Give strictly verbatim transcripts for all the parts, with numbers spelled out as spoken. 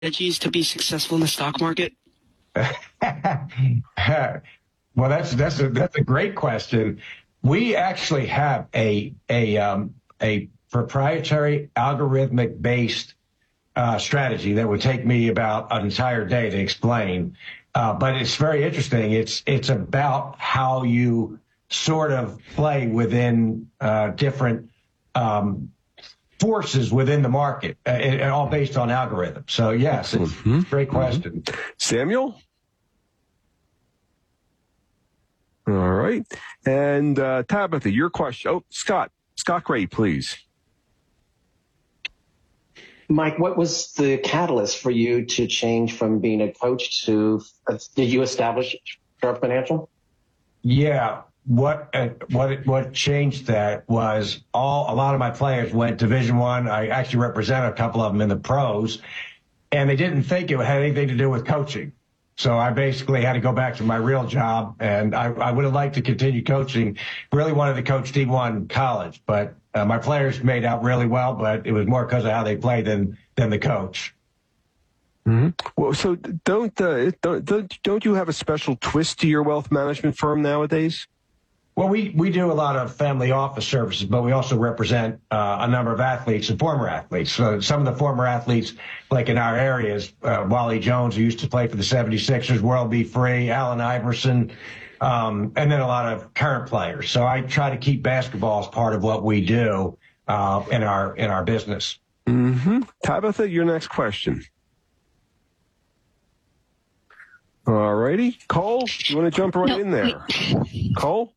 strategies to be successful in the stock market? Well, that's that's a that's a great question. We actually have a a um, a proprietary algorithmic based uh, strategy that would take me about an entire day to explain. Uh, but it's very interesting. It's it's about how you sort of play within uh, different um, forces within the market, uh, and all based on algorithms. So yes, it's mm-hmm. a great question. Mm-hmm. Samuel? All right. And uh, Tabitha, your question. Oh, Scott. Scott Gray, please. Mike, what was the catalyst for you to change from being a coach to, uh, did you establish Sharp Financial? Yeah. What uh, what what changed that was all a lot of my players went Division One. I. I actually represent a couple of them in the pros, and they didn't think it had anything to do with coaching. So I basically had to go back to my real job, and I, I would have liked to continue coaching. Really wanted to coach D one college, but uh, my players made out really well. But it was more because of how they played than than the coach. Mm-hmm. Well, so don't, uh, don't don't don't you have a special twist to your wealth management firm nowadays? Well, we, we do a lot of family office services, but we also represent uh, a number of athletes and former athletes. So some of the former athletes, like in our areas, uh, Wally Jones, who used to play for the seventy-sixers, World B. Free, Allen Iverson, um, and then a lot of current players. So I try to keep basketball as part of what we do uh, in our in our business. Mm-hmm. Tabitha, your next question. All righty. Cole, you want to jump right no, in there? Wait. Cole?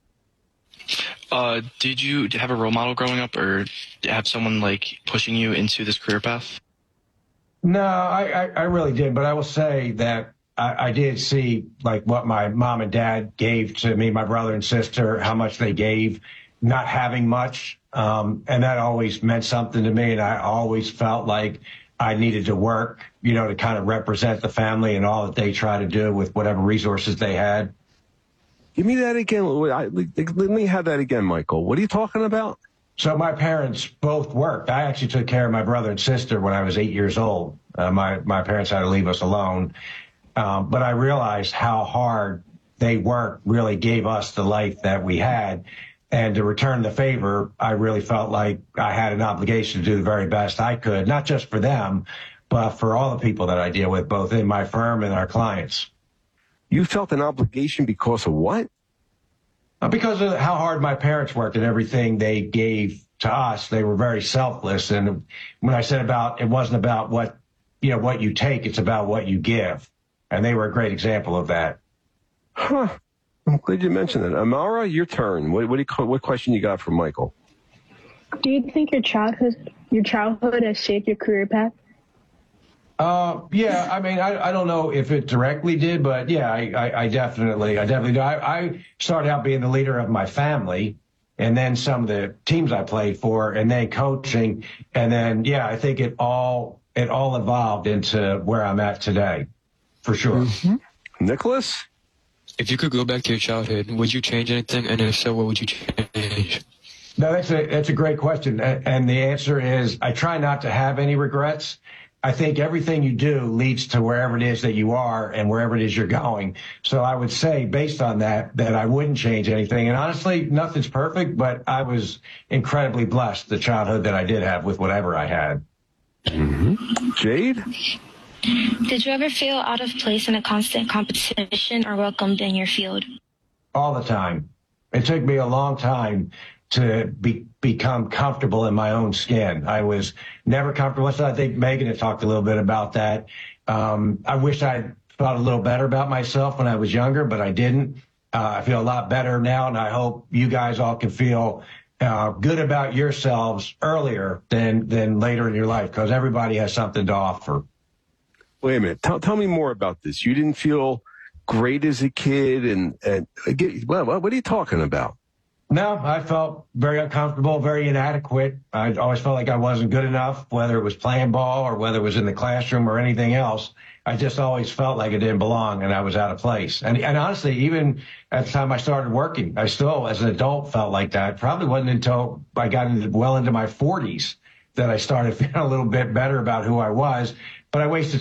Uh, did you have a role model growing up, or have someone like pushing you into this career path? No, I, I, I really did. But I will say that I, I did see like what my mom and dad gave to me, my brother and sister, how much they gave, not having much. Um, and that always meant something to me. And I always felt like I needed to work, you know, to kind of represent the family and all that they try to do with whatever resources they had. Give me that again. Let me have that again, Michael. What are you talking about? So my parents both worked. I actually took care of my brother and sister when I was eight years old. Uh, my, my parents had to leave us alone. Um, but I realized how hard they worked really gave us the life that we had. And to return the favor, I really felt like I had an obligation to do the very best I could, not just for them, but for all the people that I deal with, both in my firm and our clients. You felt an obligation because of what? Because of how hard my parents worked and everything they gave to us. They were very selfless. And when I said about, it wasn't about what, you know, what you take, it's about what you give. And they were a great example of that. Huh. I'm glad you mentioned that. Amara, your turn. What, what, do you, what question you got for Michael? Do you think your childhood, your childhood has shaped your career path? Uh, yeah, I mean, I, I don't know if it directly did, but yeah, I, I, I definitely, I definitely do. I, I started out being the leader of my family, and then some of the teams I played for, and then coaching, and then yeah, I think it all it all evolved into where I'm at today, for sure. Mm-hmm. Nicholas, if you could go back to your childhood, would you change anything, and if so, what would you change? No, that's a that's a great question, and the answer is I try not to have any regrets. I think everything you do leads to wherever it is that you are and wherever it is you're going. So I would say, based on that, that I wouldn't change anything. And honestly, nothing's perfect, but I was incredibly blessed the childhood that I did have with whatever I had. Mm-hmm. Jade? Did you ever feel out of place in a constant competition or welcomed in your field? All the time. It took me a long time to be, become comfortable in my own skin. I was never comfortable. So I think Megan had talked a little bit about that. Um, I wish I felt a little better about myself when I was younger, but I didn't. Uh, I feel a lot better now, and I hope you guys all can feel uh, good about yourselves earlier than than later in your life, because everybody has something to offer. Wait a minute. Tell, tell me more about this. You didn't feel great as a kid, and, and well, what are you talking about? No, I felt very uncomfortable, very inadequate. I always felt like I wasn't good enough, whether it was playing ball or whether it was in the classroom or anything else. I just always felt like I didn't belong and I was out of place. And, and honestly, even at the time I started working, I still, as an adult, felt like that. Probably wasn't until I got into, well into my forties that I started feeling a little bit better about who I was. but I wasted